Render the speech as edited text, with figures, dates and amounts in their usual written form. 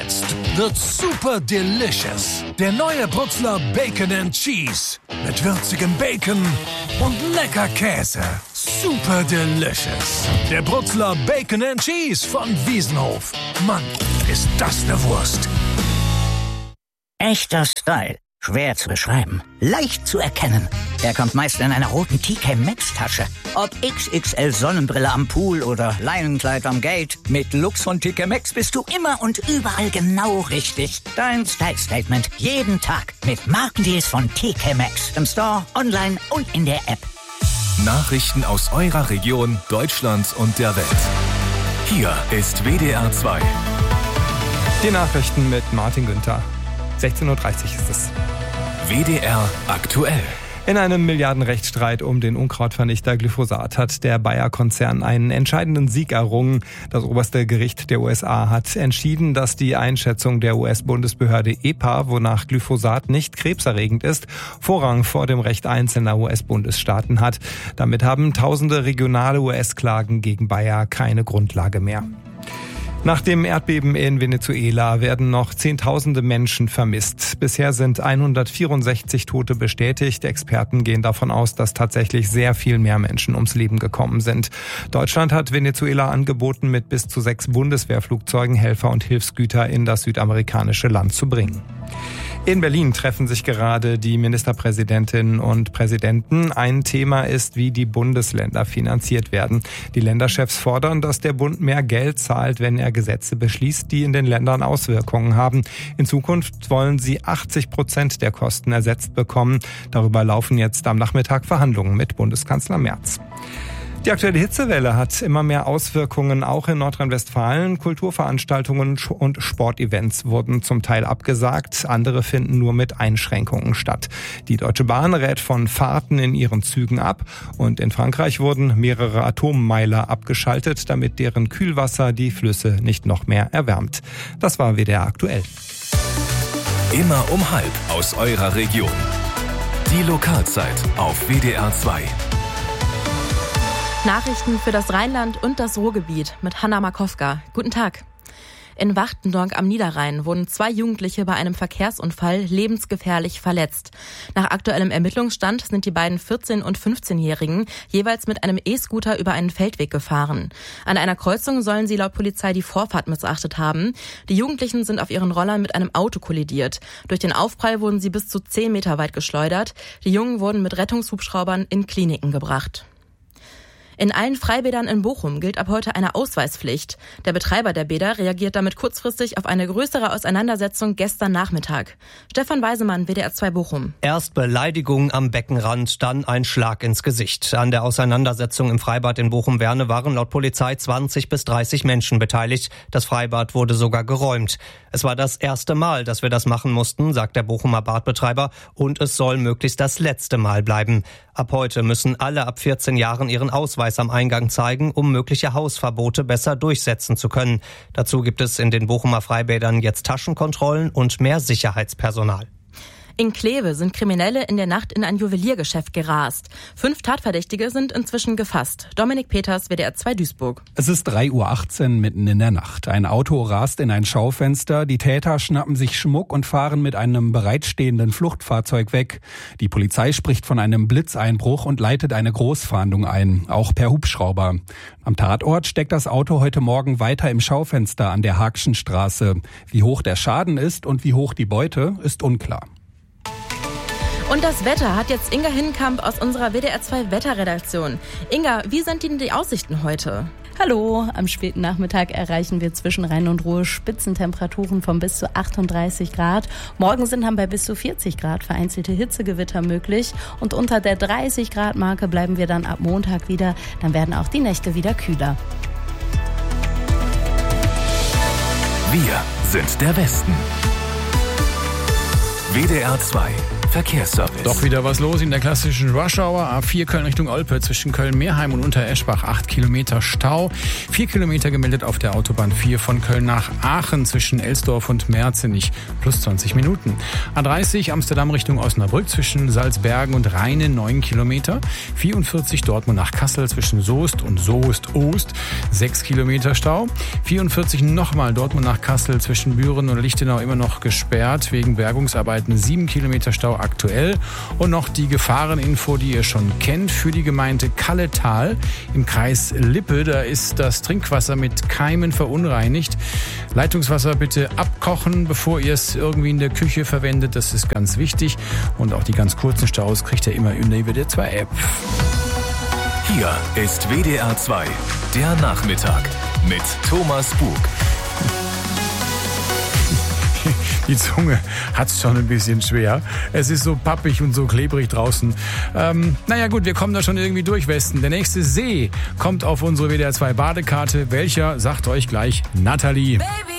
Jetzt wird super delicious. Der neue Brutzler Bacon and Cheese. Mit würzigem Bacon und lecker Käse. Super delicious. Der Brutzler Bacon and Cheese von Wiesenhof. Mann, ist das eine Wurst. Echter Style. Schwer zu beschreiben. Leicht zu erkennen. Er kommt meist in einer roten TK Maxx-Tasche. Ob XXL Sonnenbrille am Pool oder Leinenkleid am Gate. Mit Looks von TK Maxx bist du immer und überall genau richtig. Dein Style-Statement jeden Tag mit Markendeals von TK Maxx. Im Store, online und in der App. Nachrichten aus eurer Region, Deutschland und der Welt. Hier ist WDR 2. Die Nachrichten mit Martin Günther. 16.30 Uhr ist es. WDR aktuell. In einem Milliardenrechtsstreit um den Unkrautvernichter Glyphosat hat der Bayer-Konzern einen entscheidenden Sieg errungen. Das oberste Gericht der USA hat entschieden, dass die Einschätzung der US-Bundesbehörde EPA, wonach Glyphosat nicht krebserregend ist, Vorrang vor dem Recht einzelner US-Bundesstaaten hat. Damit haben tausende regionale US-Klagen gegen Bayer keine Grundlage mehr. Nach dem Erdbeben in Venezuela werden noch Zehntausende Menschen vermisst. Bisher sind 164 Tote bestätigt. Experten gehen davon aus, dass tatsächlich sehr viel mehr Menschen ums Leben gekommen sind. Deutschland hat Venezuela angeboten, mit bis zu 6 Bundeswehrflugzeugen Helfer und Hilfsgüter in das südamerikanische Land zu bringen. In Berlin treffen sich gerade die Ministerpräsidentinnen und Präsidenten. Ein Thema ist, wie die Bundesländer finanziert werden. Die Länderchefs fordern, dass der Bund mehr Geld zahlt, wenn er Gesetze beschließt, die in den Ländern Auswirkungen haben. In Zukunft wollen sie 80% der Kosten ersetzt bekommen. Darüber laufen jetzt am Nachmittag Verhandlungen mit Bundeskanzler Merz. Die aktuelle Hitzewelle hat immer mehr Auswirkungen, auch in Nordrhein-Westfalen. Kulturveranstaltungen und Sportevents wurden zum Teil abgesagt, andere finden nur mit Einschränkungen statt. Die Deutsche Bahn rät von Fahrten in ihren Zügen ab und in Frankreich wurden mehrere Atommeiler abgeschaltet, damit deren Kühlwasser die Flüsse nicht noch mehr erwärmt. Das war WDR aktuell. Immer um 12 aus eurer Region. Die Lokalzeit auf WDR 2. Nachrichten für das Rheinland und das Ruhrgebiet mit Hanna Markowska. Guten Tag. In Wachtendonk am Niederrhein wurden 2 Jugendliche bei einem Verkehrsunfall lebensgefährlich verletzt. Nach aktuellem Ermittlungsstand sind die beiden 14- und 15-Jährigen jeweils mit einem E-Scooter über einen Feldweg gefahren. An einer Kreuzung sollen sie laut Polizei die Vorfahrt missachtet haben. Die Jugendlichen sind auf ihren Rollern mit einem Auto kollidiert. Durch den Aufprall wurden sie bis zu 10 Meter weit geschleudert. Die Jungen wurden mit Rettungshubschraubern in Kliniken gebracht. In allen Freibädern in Bochum gilt ab heute eine Ausweispflicht. Der Betreiber der Bäder reagiert damit kurzfristig auf eine größere Auseinandersetzung gestern Nachmittag. Stefan Weisemann, WDR 2 Bochum. Erst Beleidigung am Beckenrand, dann ein Schlag ins Gesicht. An der Auseinandersetzung im Freibad in Bochum-Werne waren laut Polizei 20 bis 30 Menschen beteiligt. Das Freibad wurde sogar geräumt. Es war das erste Mal, dass wir das machen mussten, sagt der Bochumer Badbetreiber, und es soll möglichst das letzte Mal bleiben. Ab heute müssen alle ab 14 Jahren ihren Ausweis am Eingang zeigen, um mögliche Hausverbote besser durchsetzen zu können. Dazu gibt es in den Bochumer Freibädern jetzt Taschenkontrollen und mehr Sicherheitspersonal. In Kleve sind Kriminelle in der Nacht in ein Juweliergeschäft gerast. 5 Tatverdächtige sind inzwischen gefasst. Dominik Peters, WDR 2 Duisburg. Es ist 3:18 Uhr mitten in der Nacht. Ein Auto rast in ein Schaufenster. Die Täter schnappen sich Schmuck und fahren mit einem bereitstehenden Fluchtfahrzeug weg. Die Polizei spricht von einem Blitzeinbruch und leitet eine Großfahndung ein, auch per Hubschrauber. Am Tatort steckt das Auto heute Morgen weiter im Schaufenster an der Haagschen Straße. Wie hoch der Schaden ist und wie hoch die Beute, ist unklar. Und das Wetter hat jetzt Inga Hinkamp aus unserer WDR 2 Wetterredaktion. Inga, wie sind denn die Aussichten heute? Hallo, am späten Nachmittag erreichen wir zwischen Rhein und Ruhr Spitzentemperaturen von bis zu 38 Grad. Morgen sind dann bei bis zu 40 Grad vereinzelte Hitzegewitter möglich. Und unter der 30 Grad Marke bleiben wir dann ab Montag wieder. Dann werden auch die Nächte wieder kühler. Wir sind der Westen. WDR 2 Verkehrsservice. Doch wieder was los in der klassischen Rush-Hour. A4 Köln Richtung Olpe zwischen Köln-Meerheim und Untereschbach 8 Kilometer Stau. 4 Kilometer gemeldet auf der Autobahn 4 von Köln nach Aachen zwischen Elsdorf und Merzenich plus 20 Minuten. A30 Amsterdam Richtung Osnabrück zwischen Salzbergen und Rheine 9 Kilometer. 44 Dortmund nach Kassel zwischen Soest und Soest-Ost 6 Kilometer Stau. 44 nochmal Dortmund nach Kassel zwischen Büren und Lichtenau immer noch gesperrt wegen Bergungsarbeiten 7 Kilometer Stau aktuell. Und noch die Gefahreninfo, die ihr schon kennt, für die Gemeinde Kalletal im Kreis Lippe. Da ist das Trinkwasser mit Keimen verunreinigt. Leitungswasser bitte abkochen, bevor ihr es irgendwie in der Küche verwendet. Das ist ganz wichtig. Und auch die ganz kurzen Staus kriegt ihr immer in der WDR 2 App. Hier ist WDR 2, der Nachmittag mit Thomas Bug. Die Zunge hat's schon ein bisschen schwer. Es ist so pappig und so klebrig draußen. Naja gut, wir kommen da schon irgendwie durch, Westen. Der nächste See kommt auf unsere WDR 2 Badekarte. Welcher, sagt euch gleich Nathalie. Baby.